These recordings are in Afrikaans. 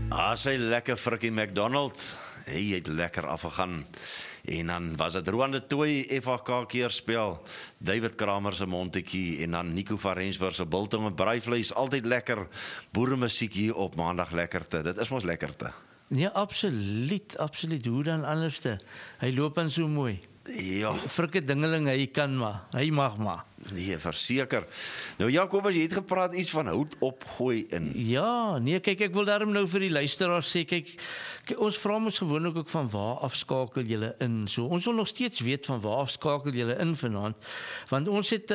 Sy lekker frikkie McDonald. Hy het lekker afgegaan. En dan was het Roan de Tooi FHK keerspel, David Kramer se Montetjie en dan Nico van Rensburg se biltong en braaivleis, altyd lekker boeremusiek hier op maandag lekkerte. Dit is mos lekkerte. Ja, absoluut, absoluut. Hoe dan anderste? Hy loop dan so mooi. Ja. Frikke dingeling, hy kan maar. Hy mag maar. Nee, verseker. Nou Jacobus, jy het gepraat iets van hout opgooi in. Ja, nee, kyk, ek wil daarom nou vir die luisteraars sê, kyk ons vra ons gewoonlik ook van waar afskakel julle in. So, ons wil nog steeds weet van waar afskakel julle in vanaand, want ons het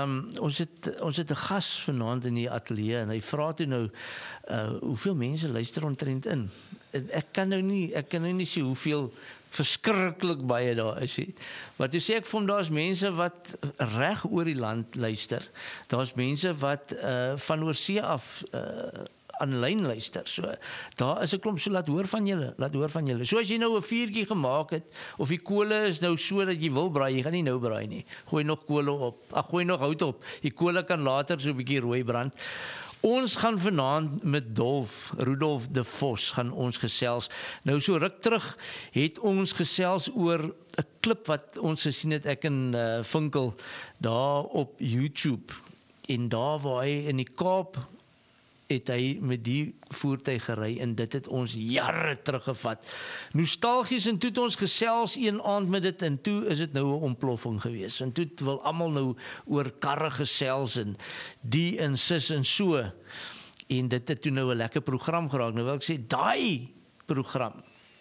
'n gas vanaand in die ateljee en hy vra toe nou hoeveel mense luister omtrent in. Ek kan nou nie sê hoeveel verskriklik baie daar is. Maar toe sê ek vir hom, daar's mense wat reg oor die land luister. Daar's mense wat van oorsee af aanlyn luister. So daar is 'n klomp, so laat hoor van julle. So as jy nou 'n vuurtjie gemaak het of die kole is nou so dat jy wil braai, jy gaan nie nou braai nie. Gooi nog kole op. Gooi nog hout op. Die kole kan later so 'n bietjie rooi brand. Ons gaan vanaand met Rudolf de Vos gaan ons gesels. Nou so ruk terug het ons gesels oor 'n klip wat ons gesien het, ek en Vinkel daar op YouTube. En daar waar hy in die Kaap het hy met die voertuig gery en dit het ons jare teruggevat. Nostalgies en toe het ons gesels een aand met dit en toe is dit nou 'n ontploffing gewees. En toe wil almal nou oor karre gesels en die en sis en so. En dit het toe nou 'n lekker program geraak. Nou wil ek sê daai program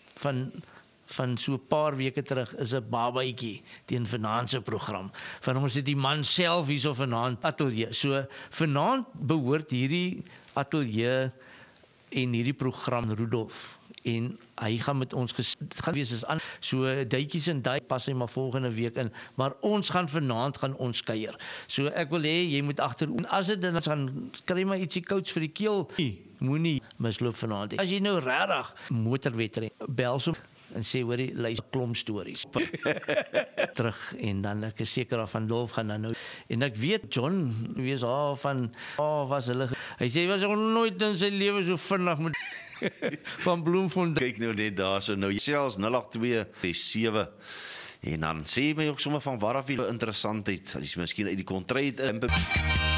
van so 'n paar weke terug is 'n babaetjie teen vanaand se program. Van ons het die man self hierso vanaand ateljee. So vanaand behoort hierdie ateljee en hierdie program Rudolf en hy gaan met ons gaan wees is aan so duitjies en daai pas hy maar volgende week in, maar ons gaan vanaand ons kuier. So ek wil hê jy moet agter en as dit dan gaan kry maar ietsie kouds vir die keel. Moenie misloop vanaand. As jy nou regtig motorwedren bel so en sê hoor jy luister klomp stories terug en dan ek is seker van Dolf gaan dan nou en ek weet John wees van was hulle hy sê hy was nooit in sy lewe so vinnig met van Bloemfontein. Kyk nou net daar so nou selfs 08267 en dan sê my ook sommer van waar af jy interessantheid as jy miskien uit die kontry het